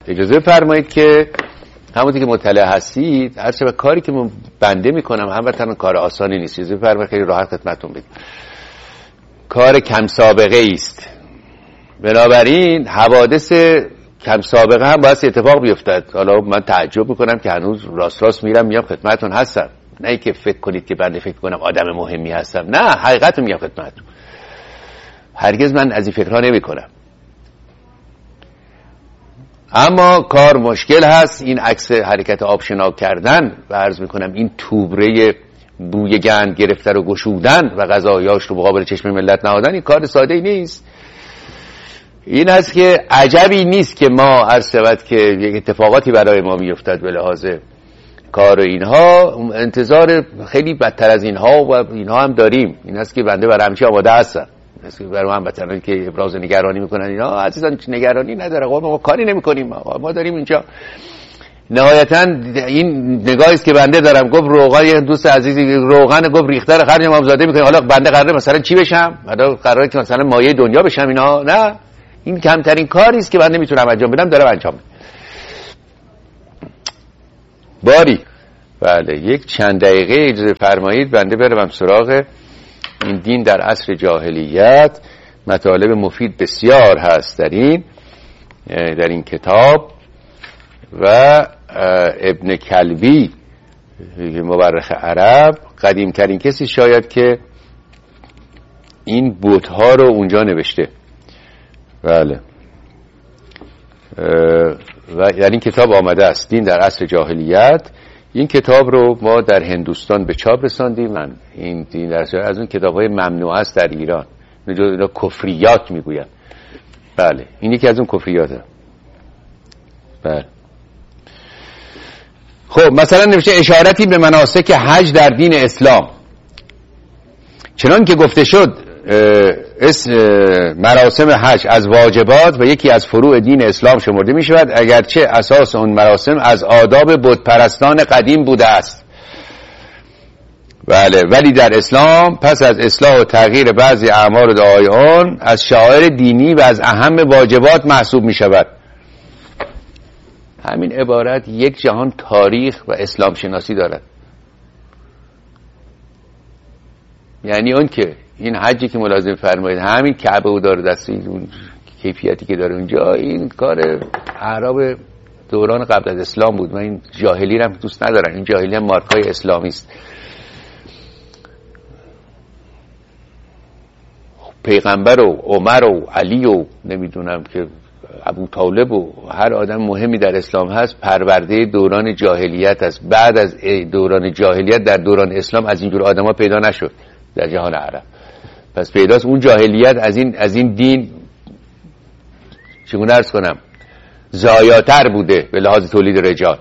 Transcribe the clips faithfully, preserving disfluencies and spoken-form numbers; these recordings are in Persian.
اجازه بفرمایید که همونطور که مطلع هستید هر چه کاری که من بنده میکنم هموطن کار آسانی نیست. اجازه بفرمایید خیلی راحت خدمتتون بگم کار کم سابقه است. بنابراین حوادث کم سابقه هم باید اتفاق بیفتد. حالا من تعجب میکنم که هنوز راست راست میرم میام خدمتتون هستم، نه که فکر کنید که بنده فکر کنم آدم مهمی هستم. نه، حقیقت میگم خدمتتون. هرگز من از این فکرها نمی کنم. اما کار مشکل هست. این عکس حرکت آبشنا کردن و عرض میکنم این توبره بوی گند گرفته رو گشودن و غذایاش رو مقابل چشم ملت نهادن این کار ساده ای نیست. این هست که عجبی نیست که ما هر شود که یک اتفاقاتی برای ما میافتد به لحاظ کار و اینها انتظار خیلی بدتر از اینها و اینها هم داریم. این هست که بنده برای همچی آماده هستم. برای هم بطرانی که ابراز نگرانی میکنن اینا عزیزان نگرانی نداره، ما, ما کاری نمیکنیم، ما, ما داریم اینجا. نهایتا این نگاهی است که بنده دارم. گفت روغن، یه دوست عزیزی روغن گفت ریخته رو خرج امامزاده میکنه. حالا بنده قراره مثلا چی بشم؟ حالا قراره که مثلا مایه دنیا بشم اینا؟ نه، این کمترین کاری است که بنده میتونم انجام بدم دارم انجام میدم. باری بله یک چند دقیقه اجازه فرمایید بنده برم سراغ این دین در عصر جاهلیت. مطالب مفید بسیار هست در این در این کتاب و ابن کلبی مورخ عرب قدیمترین کسی شاید که این بت‌ها رو اونجا نوشته. بله و در این کتاب آمده است دین در عصر جاهلیت. این کتاب رو ما در هندوستان به چاپ رساندیم. من این دین در عصر از اون کتاب‌های ممنوع است در ایران، اینا کفریات میگوین. بله این یکی از اون کفریاته. بله خب مثلا نوشته اشارتی به مناسک حج در دین اسلام. چنان که گفته شد اس مراسم حج از واجبات و یکی از فروع دین اسلام شمرده می شود، اگرچه اساس اون مراسم از آداب بت پرستان قدیم بوده است. بله ولی در اسلام پس از اصلاح و تغییر بعضی اعمال و دعای آن از شعائر دینی و از اهم واجبات محسوب می شود. همین عبارت یک جهان تاریخ و اسلام شناسی دارد. یعنی اون که این حجی که ملازم فرمایید همین کعبه او داره دستی اون کیفیتی که داره اونجا، این کار اعراب دوران قبل از اسلام بود. من این جاهلی رو هم دوست ندارم. این جاهلی هم مارکای اسلامی است. پیغمبر و عمر و علی و نمیدونم که ابو طالب و هر آدم مهمی در اسلام هست پرورده دوران جاهلیت است. بعد از دوران جاهلیت در دوران اسلام از اینجور آدما پیدا نشد در جهان عرب. پس پیداست اون جاهلیت از این از این دین چگونه عرض کنم زایاتر بوده به لحاظ تولید رجال.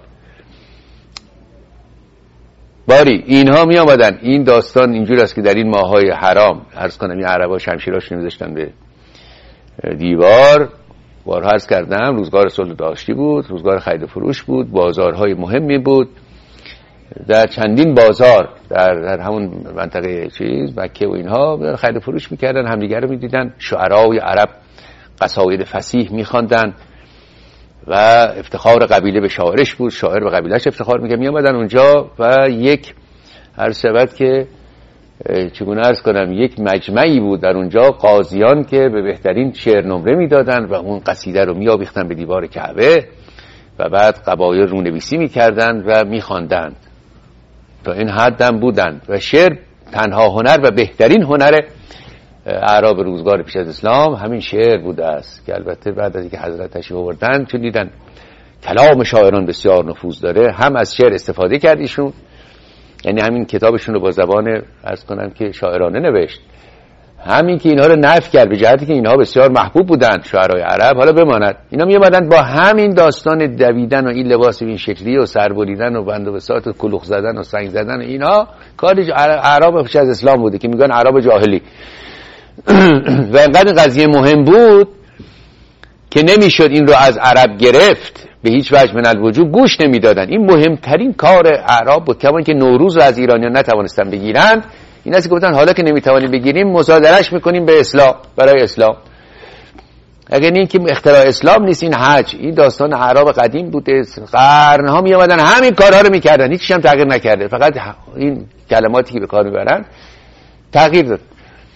باری اینها می آمدن. این داستان اینجور است که در این ماهای حرام عرض کنم این عربا شمشیراشون می‌ذاشتن به دیوار. بارها عرض کردم روزگار صلح داشتی بود، روزگار خرید و فروش بود، بازارهای مهمی بود. در چندین بازار در, در همون منطقه چیز مکه و اینها خرید و فروش میکردن، همدیگر رو میدیدن. شعرای عرب قصاید فصیح میخواندن و افتخار قبیله به شاعرش بود، شاعر به قبیلهش افتخار میکرد. میامدن اونجا و یک هر شبت که چگونه عرض کنم یک مجمعی بود در اونجا، قاضیان که به بهترین شعر نمره میدادن و اون قصیده رو میآویختن به دیوار کعبه و بعد قبایل رونویسی میکردن و میخواندند. تا این حد هم بودند و شعر تنها هنر و بهترین هنر اعراب روزگار پیش از اسلام همین شعر بوده است که البته بعد از اینکه حضرت تشریف آوردن چون دیدن کلام شاعران بسیار نفوذ داره هم از شعر استفاده کردیشون. یعنی همین کتابشون رو با زبان عرض کنم که شاعرانه نوشت، همین که اینها رو نفی کرد به جهتی که اینها بسیار محبوب بودند شاعرای عرب. حالا بماند اینا می اومدن با همین داستان دویدن و این لباس این شکلی و سربریدن و بند و بساط و کلوخ زدن و سنگ زدن و اینا کار عرب پیش از اسلام بوده که میگن عرب جاهلی. و اینقدر قضیه مهم بود که نمیشد این رو از عرب گرفت به هیچ وجه من الوجوب، گوش نمیدادن. این مهمترین کار اعراب بود. کما که نوروز رو از ایرانیان نتوانستن بگیرند، این است که گفتن حالا که نمیتوانیم بگیریم مصادرهش میکنیم به اسلام، برای اسلام. اگر این که اختراع اسلام نیست، این حج، این داستان اعراب قدیم بوده، قرنها می اومدن همین کارها رو میکردن، هیچ هم تغییر نکرده، فقط این کلماتی که به کار میبرن تغییر داد.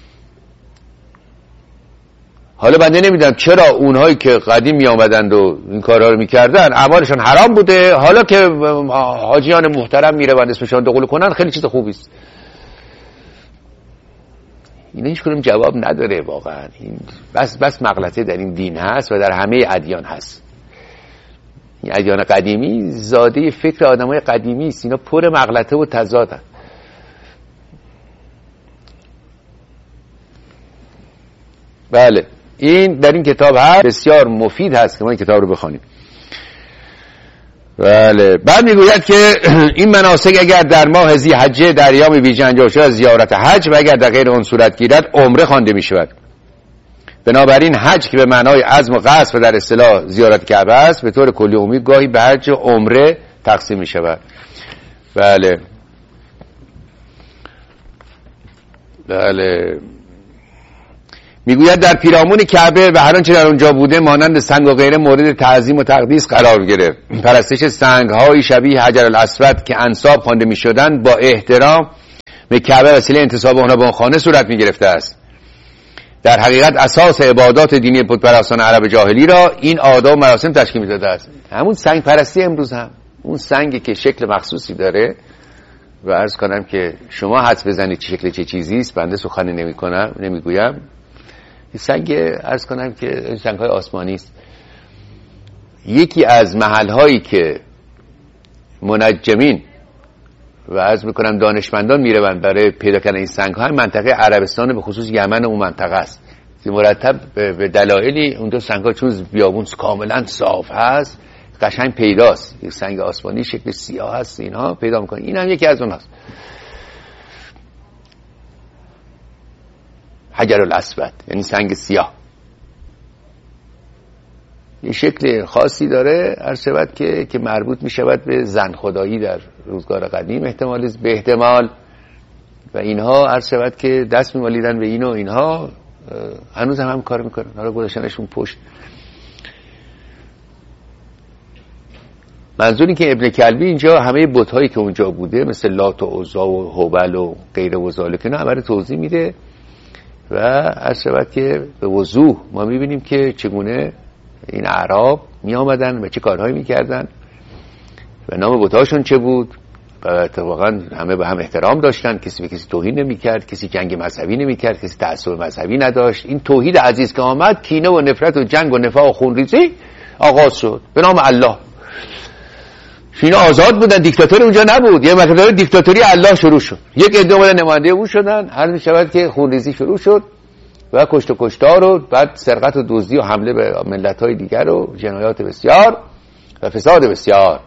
حالا بنده نمیدونم چرا اونهایی که قدیم می آمدند و این کارها رو میکردن اعمالشون حرام بوده، حالا که حاجیان محترم میروند اسمشون دخول کنن خیلی چیز خوبی است. اینا هیچ کدوم جواب نداره واقعا. این بس بس مغلطه در این دین هست و در همه ادیان هست. این ادیان قدیمی زاده فکر آدمای قدیمی است، اینا پر مغلطه و تضادن. بله این در این کتاب هست، بسیار مفید هست که ما این کتاب رو بخوانیم. بله بعد میگوید که این مناسک اگر در ماه ذی‌حجه در ایام ویژه انجام شود زیارت حج و اگر در غیر آن صورت گیرد عمره خوانده می شود. بنابراین حج که به معنای عزم و قصد و در اصطلاح زیارت کعبه است به طور کلی عمومی گاهی به حج و عمره تقسیم می شود. بله بله میگوید در پیرامون کعبه و هر آنچه در اونجا بوده مانند سنگ و غیره مورد تعظیم و تقدیس قرار گرفت. پرستش سنگ‌های شبیه حجر الاسود که انساب خوانده می‌شدند با احترام به کعبه وسیله انتساب آنها به آن خانه صورت می‌گرفته است. در حقیقت اساس عبادات دینی بت‌پرستان عرب جاهلی را این آداب و مراسم تشکیل می‌داده است. همون سنگ پرستی امروز هم اون سنگی که شکل مخصوصی داره و عرض کنم که شما حدس بزنید چه شکل چه چیزی است، بنده سخنی نمی‌کنم نمی‌گویم. سنگ عرض کنم که سنگ های آسمانی است. یکی از محل هایی که منجمین و عرض میکنم دانشمندان میروند برای پیدا کردن این سنگ ها منطقه عربستان به خصوص یمن اون منطقه است که مرتب به دلایلی اون دو سنگ ها چون بیابون کاملا صاف هست قشنگ پیداست. یک سنگ آسمانی شکل سیاه هست اینها پیدا میکنن. این هم یکی از اونهاست. حجر الاسود یعنی سنگ سیاه، این شکل خاصی داره عرض شود که که مربوط می شود به زن خدایی در روزگار قدیم احتمال به احتمال و اینها عرض شود که دست می مالیدن به این و اینها هنوز هم هم کار میکنن. حالا گذاشتنشون پشت. منظور این که ابن کلبی اینجا همه بت‌هایی که اونجا بوده مثل لات و عزا و هبل و غیره و ذالک اینا همه رو توضیح میده و عرض شود که به وضوح ما میبینیم که چگونه این اعراب می آمدن و چه کارهایی میکردن و نام بتاشون چه بود و اتفاقا همه به هم احترام داشتن، کسی به کسی توهین نمیکرد، کسی جنگ مذهبی نمیکرد، کسی تعصب مذهبی نداشت. این توحید عزیز که آمد کینه و نفرت و جنگ و نفاق و خونریزی آغاز شد به نام الله. اینا آزاد بودن، دیکتاتوری اونجا نبود. یه مقدار دیکتاتوری الله شروع شد، یک عده اومدن نماینده او شدن، هر می شود که خونریزی شروع شد و کشت و کشتار و بعد سرقت و دزدی و حمله به ملت‌های دیگر و جنایات بسیار و فساد بسیار.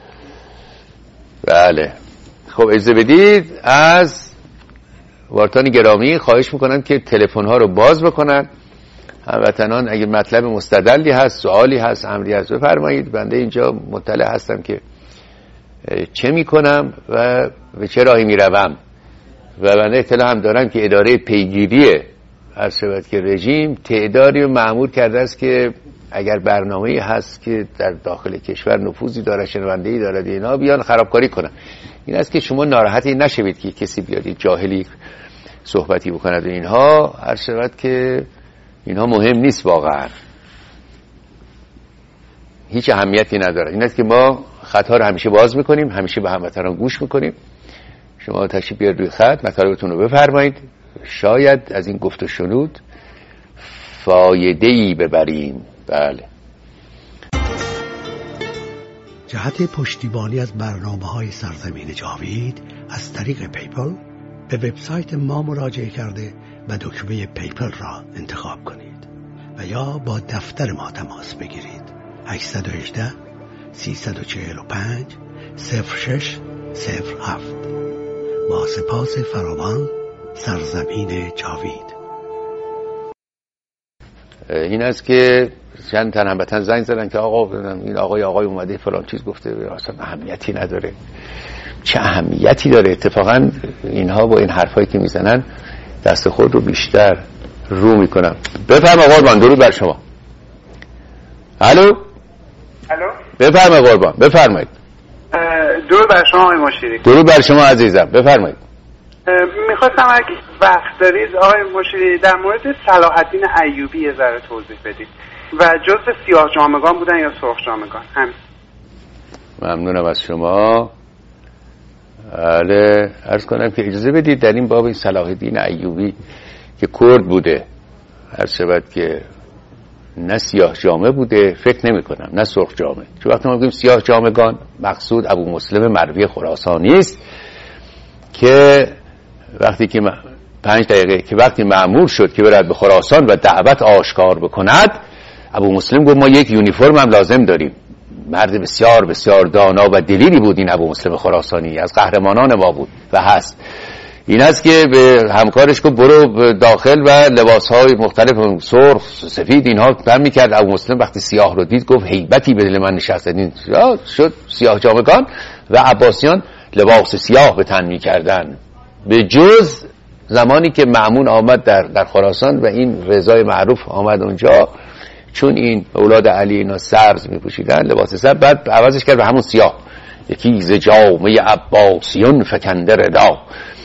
بله خب اجازه بدید از وارتان گرامی خواهش میکنم که تلفن ها رو باز بکنن. هموطنان اگه مطلب مستدلی هست، سوالی هست، امری هست بفرمایید. بنده اینجا مطلع هستم که چه میکنم و به چه راهی میروم و بنده اطلاع هم دارم که اداره پیگیری عرض شود که رژیم تعدادی رو مأمور کرده است که اگر برنامه‌ای هست که در داخل کشور نفوذی داره، شنونده‌ای داره، اینا بیان خرابکاری کنن. این است که شما ناراحتی نشوید که کسی بیاد جاهلی صحبتی بکند و اینها عرض شود که اینها مهم نیست، واقعا هیچ اهمیتی نداره. این است که ما خطا رو همیشه باز میکنیم، همیشه به هموطنان گوش میکنیم. شما تشریف بیارید روی خط، مطالبتون رو بفرمایید، شاید از این گفت و شنود فایده‌ای ببریم. بله. جهت پشتیبانی از برنامه‌های سرزمین جاوید از طریق پیپل به وبسایت ما مراجعه کرده و دکمه پیپل را انتخاب کنید و یا با دفتر ما تماس بگیرید. هشت یک هشت سه چهار پنج صفر شش صفر هفت. با سپاس فراوان، سرزمین جاوید. این است که چند تن هموطن زنگ زدن که آقا این آقای آقای اومده فلان چیز گفته، اصلا اهمیتی نداره. چه اهمیتی داره؟ اتفاقا اینها با این حرفایی که میزنن دست خود رو بیشتر رو میکنن. بفرما قربان، درود بر شما. الو الو بفرمایید قربان، بفرمایید. درود بر شما آقای مشیری. درود بر شما عزیزم، بفرمایید. میخواستم اگه وقت دارید آقای مشیری در مورد صلاح الدین ایوبی یه ذره توضیح بدید و جزء سیاه جامگان بودن یا سرخ جامگان. همین. ممنونم از شما. بله، عرض کنم که اجازه بدید در این باب صلاح الدین ایوبی که کرد بوده، هر شود که نه سیاه جامه بوده، فکر نمی کنم، نه سرخ جامه. چون وقتی ما بگیم سیاه جامگان مقصود ابو مسلم مروی خراسانی است که وقتی که پنج دقیقه که وقتی مأمور شد که برد به خراسان و دعوت آشکار بکند، ابو مسلم گفت ما یک یونیفرم هم لازم داریم. مرد بسیار بسیار دانا و دلیری بود این ابو مسلم خراسانی، از قهرمانان ما بود و هست. این است که به همکارش گفت برو داخل و لباسهای مختلف سرخ سفید اینها تن میکرد. ابو مسلم وقتی سیاه رو دید گفت هیبتی به دل من نشست. این شد سیاه جامگان و عباسیان لباس سیاه به تن میکردن، به جز زمانی که مأمون آمد در در خراسان و این رضای معروف آمد اونجا، چون این اولاد علی اینا سبز میپوشیدن لباس سبز، بعد عوضش کرد به همون سیاه. یکی ز جامه عباسیون فکنده ردا.